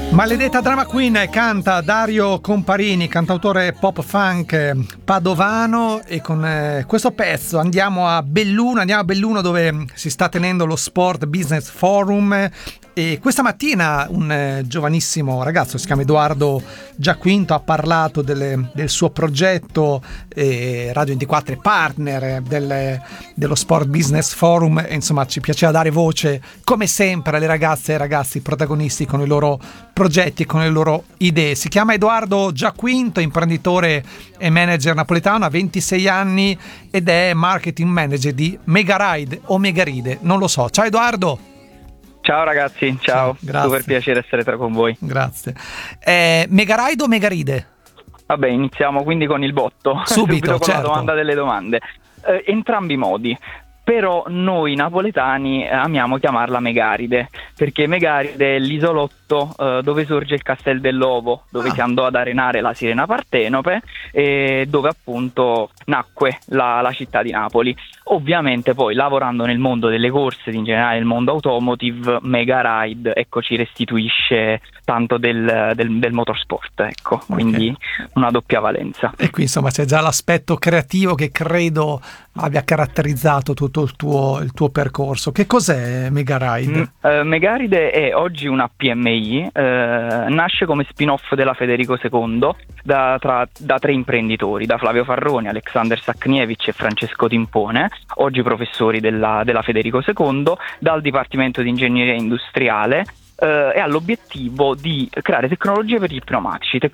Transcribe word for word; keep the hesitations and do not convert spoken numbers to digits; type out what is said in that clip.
Maledetta drama queen canta Dario Comparini, cantautore pop funk padovano, e con eh, questo pezzo andiamo a Belluno, andiamo a Belluno dove si sta tenendo lo Sport Business Forum, e questa mattina un eh, giovanissimo ragazzo, si chiama Edoardo Giaquinto, ha parlato delle, del suo progetto, eh, Radio ventiquattro è partner del, dello Sport Business Forum, e insomma ci piaceva dare voce come sempre alle ragazze e ai ragazzi protagonisti con i loro progetti, con le loro idee. Si chiama Edoardo Giaquinto, imprenditore e manager napoletano, ha ventisei anni ed è marketing manager di Megaride o Megaride, non lo so. Ciao Edoardo. Ciao ragazzi, ciao, ciao, super piacere essere tra con voi. Grazie. Eh, Megaride o Megaride? Vabbè, iniziamo quindi con il botto, subito, subito con certo. La domanda delle domande. Eh, entrambi i modi, però noi napoletani amiamo chiamarla Megaride, perché Megaride è l'isolotto eh, dove sorge il Castel dell'Ovo, dove ah. si andò ad arenare la sirena Partenope e dove appunto nacque la, la città di Napoli. Ovviamente poi lavorando nel mondo delle corse, in generale nel mondo automotive, Megaride ecco ci restituisce tanto del, del, del motorsport, ecco, okay. Quindi una doppia valenza. E qui insomma c'è già l'aspetto creativo che credo abbia caratterizzato tutto il tuo, il tuo percorso. Che cos'è Megaride? Mm, uh, Megaride è oggi una P M I, uh, nasce come spin-off della Federico secondo da, tra, da tre imprenditori, da Flavio Farroni, Alexander Sakniewicz e Francesco Timpone, oggi professori della, della Federico secondo, dal Dipartimento di Ingegneria Industriale, eh, e ha l'obiettivo di creare tecnologie per gli pneumatici,